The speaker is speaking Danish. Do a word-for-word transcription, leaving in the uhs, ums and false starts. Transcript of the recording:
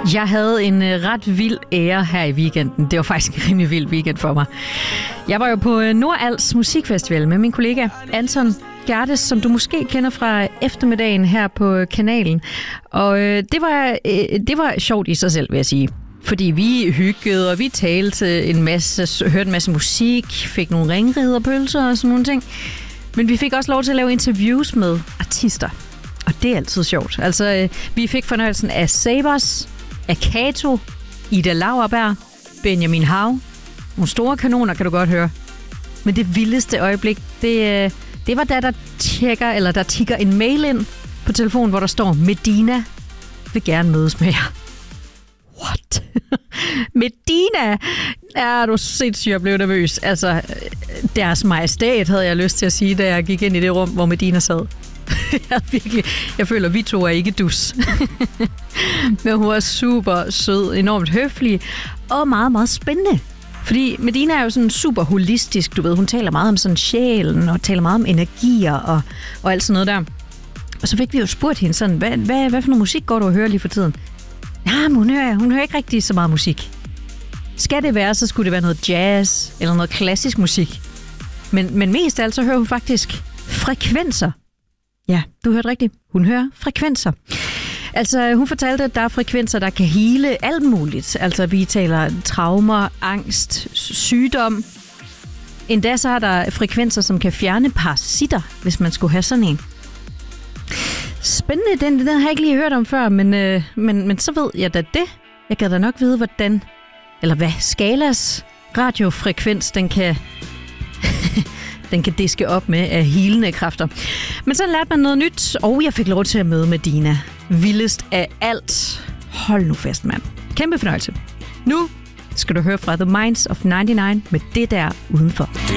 Jeg havde en ret vild ære her i weekenden. Det var faktisk en rimelig vild weekend for mig. Jeg var jo på Nordals Musikfestival med min kollega Anton Gerdes, som du måske kender fra eftermiddagen her på kanalen. Og det var, det var sjovt i sig selv, vil jeg sige. Fordi vi hyggede, og vi talte en masse, hørte en masse musik, fik nogle ringriderpølser og sådan nogle ting. Men vi fik også lov til at lave interviews med artister. Og det er altid sjovt. Altså, vi fik fornøjelsen af Sabers, af Kato, Ida Lauerberg, Benjamin Hav. Nogle store kanoner, kan du godt høre. Men det vildeste øjeblik, det, det var da der tjekker, eller der tikker en mail ind på telefonen, hvor der står, Medina vil gerne mødes med jer. What? Medina? Er du sindssygt, jeg blev nervøs. Altså, deres majestæt havde jeg lyst til at sige, da jeg gik ind i det rum, hvor Medina sad. jeg, virkelig, jeg føler, vi to er ikke dus. Men hun var super sød, enormt høflig og meget, meget spændende. Fordi Medina er jo sådan super holistisk, du ved. Hun taler meget om sådan sjælen og taler meget om energier og, og alt sådan noget der. Og så fik vi jo spurgt hende sådan, hvad, hvad, hvad for noget musik går du og hører lige for tiden? Ja, men hun hører, hun hører ikke rigtig så meget musik. Skal det være, så skulle det være noget jazz eller noget klassisk musik. Men, men mest af alt, så hører hun faktisk frekvenser. Ja, du hørte rigtigt. Hun hører frekvenser. Altså, hun fortalte, at der er frekvenser, der kan hele alt muligt. Altså, vi taler traumer, angst, sygdom. Endda så er der frekvenser, som kan fjerne parasitter, hvis man skulle have sådan en. Spændende, den, den har jeg ikke lige hørt om før, men, øh, men, men så ved jeg da det. Jeg kan da nok vide, hvordan, eller hvad Skalas radiofrekvens, den kan, den kan diske op med af healende kræfter. Men så lærte man noget nyt, og jeg fik lov til at møde Medina. Vildest af alt. Hold nu fast, mand. Kæmpe fornøjelse. Nu skal du høre fra The Minds of nioghalvfems med det der udenfor. Det